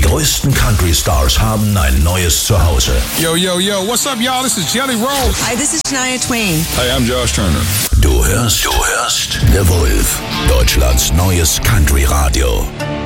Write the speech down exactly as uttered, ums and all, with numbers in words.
größten Country-Stars haben ein neues Zuhause. Yo, yo, yo, what's up, y'all? This is Jelly Roll. Hi, this is Shania Twain. Hey, I'm Josh Turner. Du hörst, du hörst The Wolf, Deutschlands neues Country-Radio.